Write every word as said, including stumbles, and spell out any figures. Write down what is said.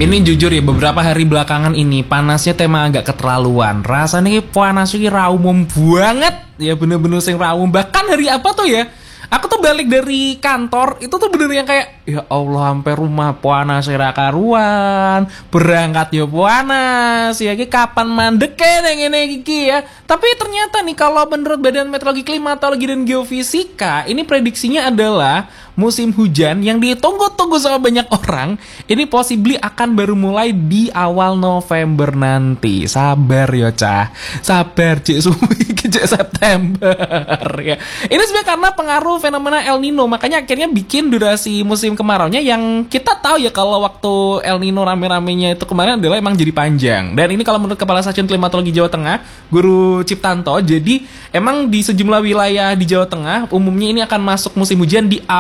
Ini jujur ya, beberapa hari belakangan ini panasnya tema agak keterlaluan. Rasanya panasnya raum banget. Ya bener-bener sing raum. Bahkan hari apa tuh ya, aku tuh balik dari kantor, itu tuh bener yang kayak, ya Allah, sampai rumah panas ra karuan, berangkat ya panas, ya ki kapan mandeke neng ini iki ya. Tapi ternyata nih kalau menurut Badan Meteorologi, Klimatologi dan Geofisika, ini prediksinya adalah musim hujan yang ditunggu-tunggu sama banyak orang, ini possibly akan baru mulai di awal November nanti. Sabar ya cah, sabar cek suwi cek September ya. Ini sebenarnya karena pengaruh fenomena El Nino, makanya akhirnya bikin durasi musim kemaraunya yang kita tahu ya kalau waktu El Nino rame-ramenya itu kemarin adalah emang jadi panjang. Dan ini kalau menurut Kepala Stasiun Klimatologi Jawa Tengah, Guru Ciptanto, jadi emang di sejumlah wilayah di Jawa Tengah umumnya ini akan masuk musim hujan di